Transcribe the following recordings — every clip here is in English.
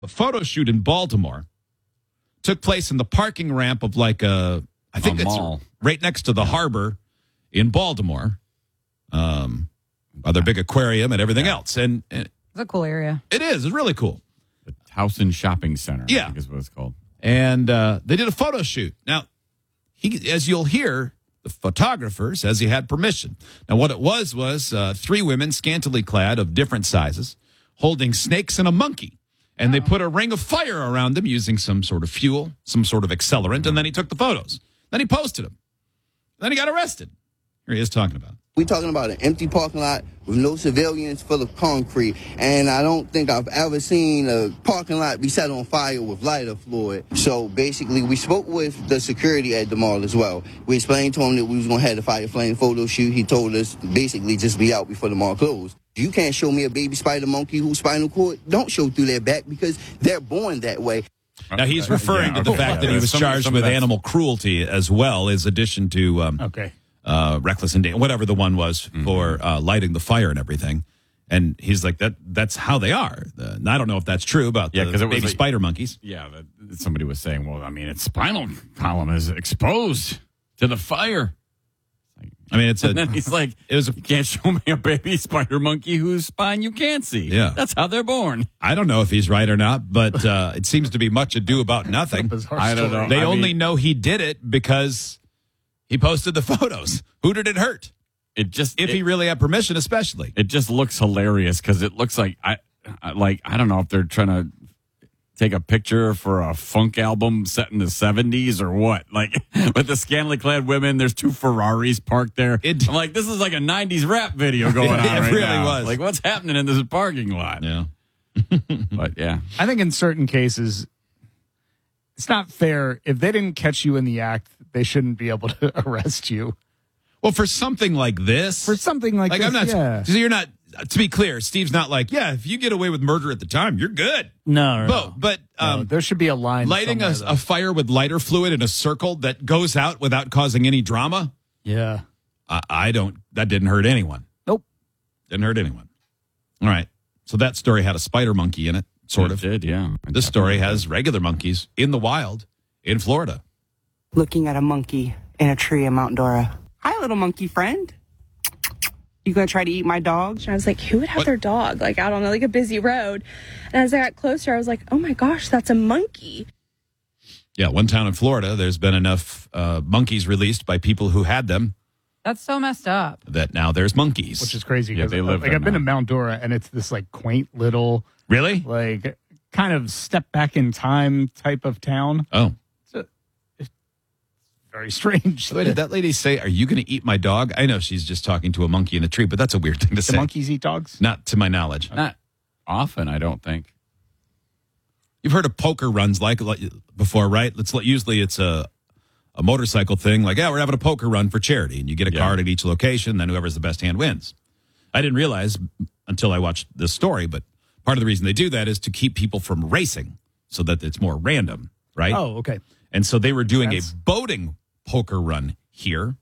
A photo shoot in Baltimore took place in the parking ramp of I think it's mall right next to the harbor in Baltimore. Other big aquarium and everything else. And It's a cool area. it is. It's really cool. The Towson Shopping Center, Yeah. I think is what it's called. And they did a photo shoot. Now, as you'll hear, the photographer says he had permission. Now, what it was three women scantily clad of different sizes holding snakes and a monkey. And they put a ring of fire around them using some sort of fuel, some sort of accelerant, and then he took the photos. Then he posted them. Then he got arrested. Here he is talking about it. We're talking about an empty parking lot with no civilians, full of concrete. And I don't think I've ever seen a parking lot be set on fire with lighter fluid. So basically, we spoke with the security at the mall as well. We explained to him that we was going to have the fire flame photo shoot. He told us to basically just be out before the mall closed. You can't show me a baby spider monkey whose spinal cord don't show through their back because they're born that way. Now, he's referring to the fact that he was charged with animal cruelty as well, as addition to reckless endangerment, whatever the one was for lighting the fire and everything. And he's like, that's how they are. I don't know if that's true about the baby spider monkeys. Yeah, somebody was saying, well, I mean, its spinal column is exposed to the fire. I mean, and then he's like, you can't show me a baby spider monkey whose spine you can't see. Yeah. That's how they're born. I don't know if he's right or not, but it seems to be much ado about nothing. I don't know. They only know he did it because he posted the photos. Who did it hurt? If he really had permission, especially. It just looks hilarious because it looks like I don't know if they're trying to take a picture for a funk album set in the 70s or what. Like, with the scantily clad women, there's two Ferraris parked there. I'm like, this is like a 90s rap video going on right really now. was. Like, what's happening in this parking lot? Yeah. But, yeah. I think in certain cases, it's not fair. If they didn't catch you in the act, they shouldn't be able to arrest you. Well, for something like this. For something like this, I'm not, yeah. So you're not, to be clear, Steve's not like, yeah, if you get away with murder at the time, you're good. No. But there should be a line. Lighting a fire with lighter fluid in a circle that goes out without causing any drama. Yeah. That didn't hurt anyone. Nope. Didn't hurt anyone. All right. So that story had a spider monkey in it, sort of. It did, yeah. This story has regular monkeys in the wild in Florida. Looking at a monkey in a tree in Mount Dora. Hi, little monkey friend. You gonna try to eat my dog? And I was like, who would have their dog like out on like a busy road? And as I got closer, I was like, oh my gosh, that's a monkey. Yeah, one town in Florida, there's been enough monkeys released by people who had them That's so messed up. that now there's monkeys. Which is crazy. Yeah, they live like there I've been now. to Mount Dora, and it's this like quaint little, Really? like kind of step back in time type of town. Oh. It's very strange. Wait, did that lady say, are you going to eat my dog? I know she's just talking to a monkey in a tree, but that's a weird thing to The say. monkeys eat dogs? Not to my knowledge. Not often, I don't think. You've heard of poker runs like before, right? Usually it's a motorcycle thing. Like, yeah, we're having a poker run for charity, and you get a card at each location. Then whoever's the best hand wins. I didn't realize until I watched this story, but part of the reason they do that is to keep people from racing, so that it's more random, right? Oh, okay. And so they were doing a boating poker run here.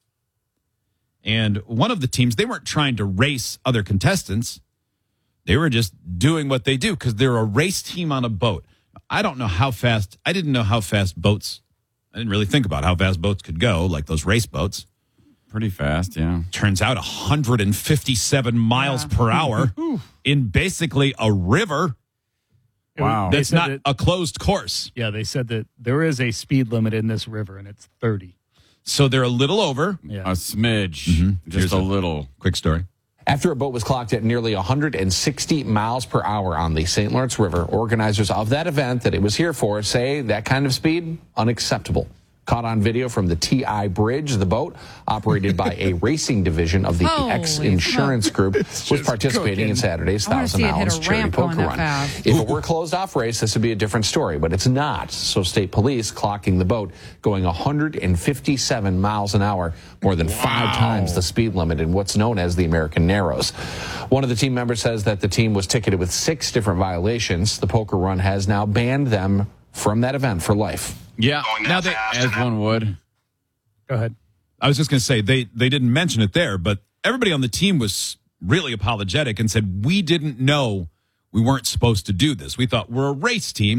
And one of the teams, they weren't trying to race other contestants. They were just doing what they do because they're a race team on a boat. I didn't know how fast boats, I didn't really think about how fast boats could go, like those race boats. Pretty fast, yeah. Turns out 157 miles per hour in basically a river. Wow. That's not a closed course. Yeah, they said that there is a speed limit in this river, and it's 30. So they're a little over. Yeah. A smidge. Just Here's a little. Quick story. After a boat was clocked at nearly 160 miles per hour on the St. Lawrence River, organizers of that event that it was here for say that kind of speed, unacceptable. Caught on video from the TI Bridge, the boat, operated by a racing division of the X Insurance Group, was participating in Saturday's I wanna see Thousand it hit Allens a charity ramp going poker that run. fast. If it were a closed-off race, this would be a different story, but it's not. So state police clocking the boat going 157 miles an hour, more than 5 times the speed limit in what's known as the American Narrows. One of the team members says that the team was ticketed with 6 different violations. The poker run has now banned them from that event for life. Yeah. Now as one would. Go ahead. I was just going to say, they didn't mention it there, but everybody on the team was really apologetic and said, we didn't know we weren't supposed to do this. We thought we're a race team.